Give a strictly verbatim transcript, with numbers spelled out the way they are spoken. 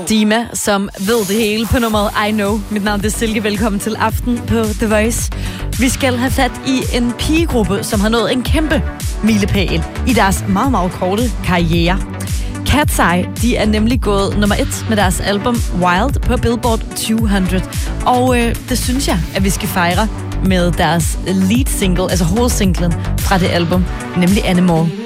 Dima, som ved det hele på nummeret I Know. Mit navn er Silke. Velkommen til aften på The Voice. Vi skal have fat i en pigegruppe, som har nået en kæmpe milepæl i deres meget, meget korte karriere. Cat's Eye, de er nemlig gået nummer et med deres album Wild på Billboard to hundrede. Og øh, det synes jeg, at vi skal fejre med deres lead single, altså hovedsinglen fra det album, nemlig Animal.